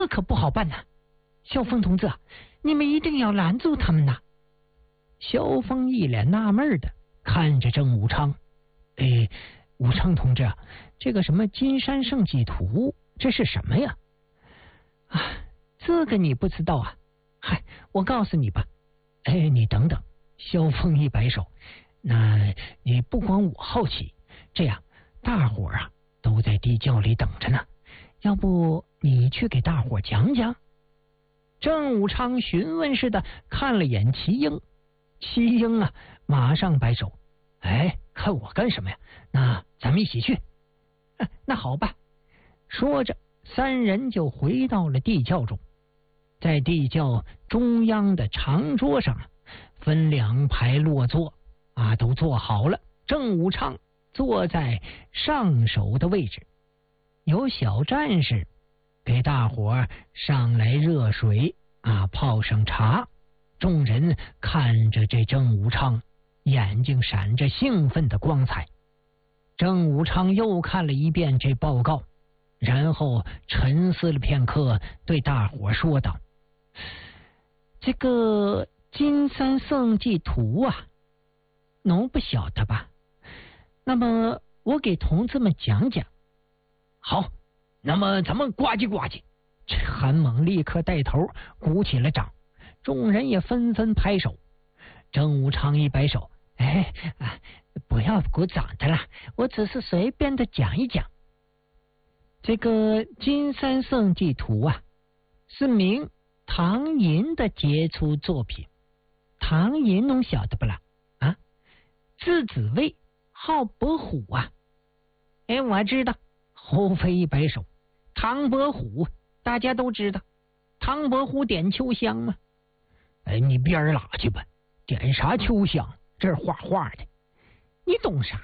这可不好办呐！萧峰同志，你们一定要拦住他们呐！萧峰一脸纳闷的看着郑武昌，武昌同志，这个什么金山圣迹图，这是什么呀？啊，这个你不知道啊？嗨，我告诉你吧。你等等。萧峰一摆手，那你不光我好奇，这样大伙儿啊都在地窖里等着呢，要不你去给大伙讲讲？郑武昌询问似的看了眼齐英，齐英啊马上摆手，看我干什么呀？那咱们一起去。那好吧。说着，三人就回到了地窖中。在地窖中央的长桌上分两排落座，都坐好了。郑武昌坐在上首的位置，有小战士给大伙上来热水，泡上茶。众人看着这郑武昌，眼睛闪着兴奋的光彩。郑武昌又看了一遍这报告，然后沉思了片刻，对大伙说道：这个金山圣迹图侬不晓得吧？那么我给同志们讲讲。好，那么咱们呱唧呱唧。这韩猛立刻带头鼓起了掌，众人也纷纷拍手。郑武昌一摆手，不要鼓掌的啦，我只是随便的讲一讲。这个金山圣迹图是明唐寅的杰出作品。唐寅侬晓得不啦？字子卫，号伯虎我知道。侯飞一摆手，唐伯虎大家都知道，唐伯虎点秋香嘛。你边儿拉去吧，点啥秋香？这儿画画的，你懂啥